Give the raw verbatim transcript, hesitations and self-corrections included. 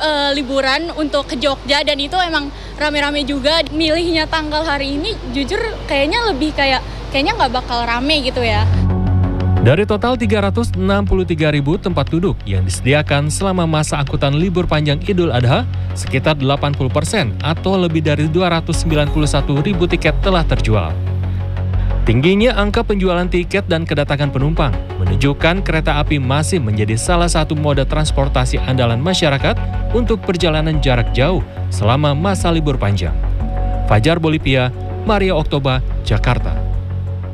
uh, liburan untuk ke Jogja, dan itu emang rame-rame juga. Milihnya tanggal hari ini jujur kayaknya lebih kayak kayaknya nggak bakal rame gitu ya. Dari total tiga ratus enam puluh tiga ribu tempat duduk yang disediakan selama masa angkutan libur panjang Idul Adha, sekitar delapan puluh persen atau lebih dari dua ratus sembilan puluh satu ribu tiket telah terjual. Tingginya angka penjualan tiket dan kedatangan penumpang menunjukkan kereta api masih menjadi salah satu moda transportasi andalan masyarakat untuk perjalanan jarak jauh selama masa libur panjang. Fajar Bolivia, Maria Oktober, Jakarta.